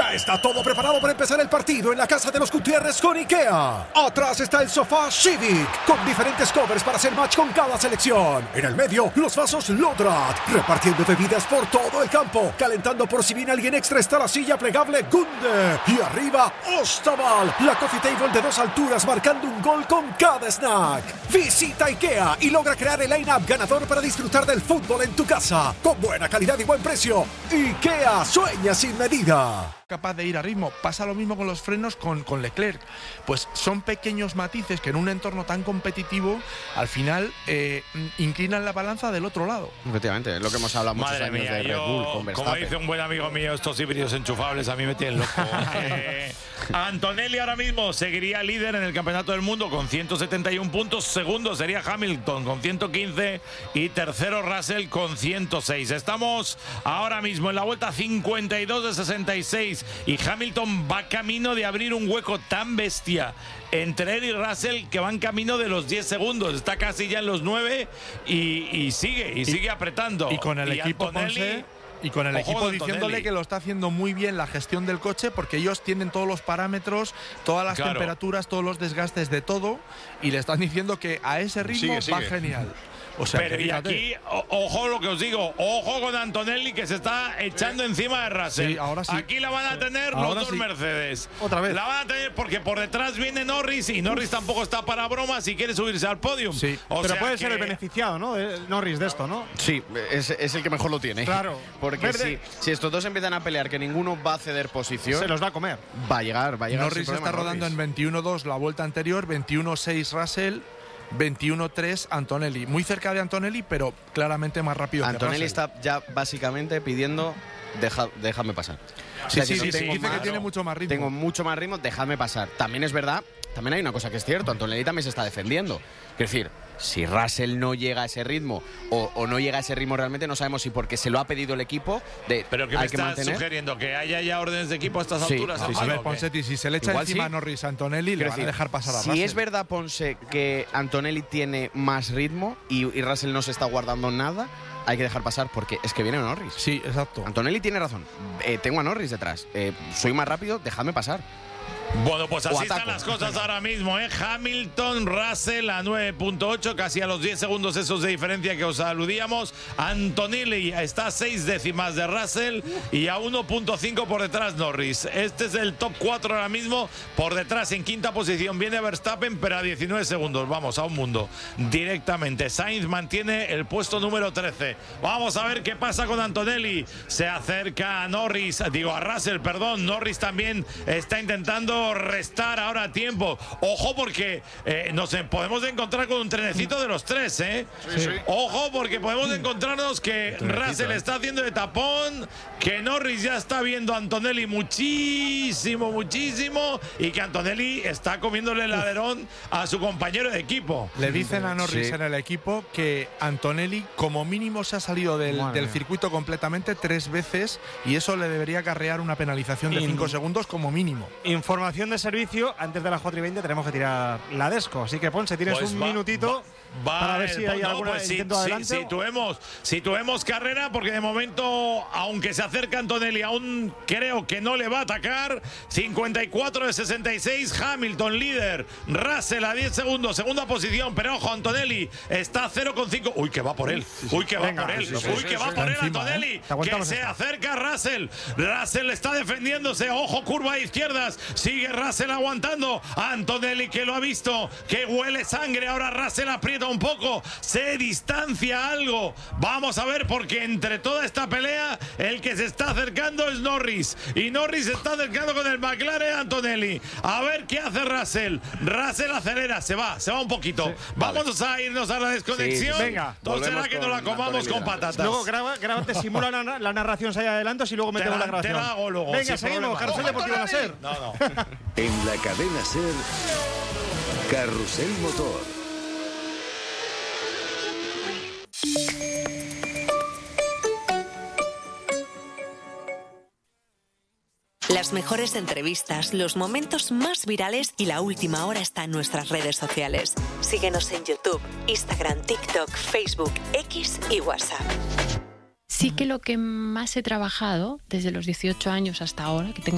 Ya está todo preparado para empezar el partido en la casa de los Gutiérrez con IKEA. Atrás está el sofá Civic, con diferentes covers para hacer match con cada selección. En el medio, los vasos Lodrat, repartiendo bebidas por todo el campo. Calentando por si viene alguien extra está la silla plegable Gunde. Y arriba, Ostaval, la coffee table de 2 alturas marcando un gol con cada snack. Visita IKEA y logra crear el line-up ganador para disfrutar del fútbol en tu casa. Con buena calidad y buen precio. IKEA sueña sin medida. Capaz de ir a ritmo. Pasa lo mismo con los frenos con Leclerc. Pues son pequeños matices que en un entorno tan competitivo al final inclinan la balanza del otro lado. Efectivamente, es lo que hemos hablado muchos Madre años mía, de Red Bull con Verstappen. como dice un buen amigo mío, estos híbridos enchufables a mí me tienen loco. Antonelli ahora mismo seguiría líder en el Campeonato del Mundo con 171 puntos. Segundo sería Hamilton con 115 y tercero Russell con 106. Estamos ahora mismo en la vuelta 52 de 66 y Hamilton va camino de abrir un hueco tan bestia entre él y Russell que van camino de los 10 segundos. Está casi ya en los 9 y sigue apretando. Y con el equipo Antonelli, Ponce, y con el ojo equipo con diciéndole Antonelli, que lo está haciendo muy bien la gestión del coche, porque ellos tienen todos los parámetros, todas las temperaturas, todos los desgastes de todo, y le están diciendo que a ese ritmo va genial. O sea, pero y aquí, ojo lo que os digo, ojo con Antonelli que se está echando encima de Russell. Sí, ahora sí. Aquí la van a tener los dos Mercedes. Otra vez. La van a tener porque por detrás viene Norris y Norris tampoco está para bromas y quiere subirse al podium. Sí. Pero puede ser el beneficiado, ¿no? Norris de esto, ¿no? Sí, es el que mejor lo tiene. Claro. Porque si estos dos empiezan a pelear, que ninguno va a ceder posición, Se los va a comer. va a llegar. Norris sin está problema, rodando Norris. en 21-2 la vuelta anterior, 21-6 Russell, 21-3 Antonelli. Muy cerca de Antonelli, pero claramente más rápido Antonelli que está ya básicamente pidiendo déjame pasar. Sí, O sea, que sí, no tengo dice que más- tiene mucho más ritmo. Tengo mucho más ritmo, dejadme pasar. También es verdad, también hay una cosa que es cierto, Antonelli también se está defendiendo. Es decir, si Russell no llega a ese ritmo o no llega a ese ritmo realmente, no sabemos si porque se lo ha pedido el equipo Pero que me hay que estás mantener. sugiriendo que haya ya órdenes de equipo a estas Sí, alturas. sí, sí. A ver, ¿o qué? Ponsetti, si se le echa Igual encima sí. a Norris a Antonelli, le Quiero van a decir, dejar pasar a si Russell. es verdad, Ponce, que Antonelli tiene más ritmo y Russell no se está guardando nada, hay que dejar pasar porque es que viene Norris. Sí, exacto. Antonelli tiene razón. Tengo a Norris detrás. Soy más rápido, dejadme pasar. Bueno, pues así O están ataco. las cosas ahora mismo, ¿eh? Hamilton, Russell a 9.8, casi a los 10 segundos esos de diferencia que os aludíamos. Antonelli está a 6 décimas de Russell y a 1.5 por detrás Norris. Este es el top 4 ahora mismo. Por detrás, en quinta posición, viene Verstappen, pero a 19 segundos. Vamos, a un mundo. Directamente. Sainz mantiene el puesto número 13. Vamos a ver qué pasa con Antonelli. Se acerca a Norris, digo a Russell, perdón. Norris también está intentando restar ahora tiempo. Ojo porque nos podemos encontrar con un trenecito de los tres, ¿eh? Sí. Ojo porque podemos encontrarnos que Russell está haciendo de tapón, que Norris ya está viendo a Antonelli muchísimo y que Antonelli está comiéndole el alerón a su compañero de equipo. Le dicen a Norris Sí. en el equipo que Antonelli como mínimo se ha salido del circuito completamente 3 veces y eso le debería acarrear una penalización de 5 segundos como mínimo. Información de servicio, antes de las 4:20 tenemos que tirar la Desco. Así que Ponce, tienes Pues un minutito para ver si hay algún intento adelante. Situemos carrera, porque de momento, aunque se acerca Antonelli, aún creo que no le va a atacar. 54 de 66, Hamilton líder, Russell a 10 segundos, segunda posición, pero ojo, Antonelli está a 0,5. Uy, que va por él, uy, que va Venga, por él, sí, sí, uy, sí, que sí, va sí. por él, Encima, Antonelli, Te que aguantamos se esta. acerca Russell. Russell está defendiéndose, ojo, curva de izquierdas, sigue Russell aguantando. Antonelli que lo ha visto, que huele sangre. Ahora Russell aprieta un poco, se distancia algo. Vamos a ver, porque entre toda esta pelea, el que se está acercando es Norris. Y Norris se está acercando con el McLaren Antonelli. A ver qué hace Russell. Russell acelera, se va un poquito. Sí, Vamos a irnos a la desconexión. Sí, venga. Entonces será Volvemos que nos la con comamos Antonelli con delante. patatas. Luego grábate, simula la narración si hay adelantos y luego metemos la te grabación. la hago luego, Venga, sin seguimos. problema. Carrusel Deportivo de la SER. No. En la cadena SER, Carrusel Motor. Las mejores entrevistas, los momentos más virales y la última hora está en nuestras redes sociales. Síguenos en YouTube, Instagram, TikTok, Facebook, X y WhatsApp. Sí que lo que más he trabajado desde los 18 años hasta ahora, que tengo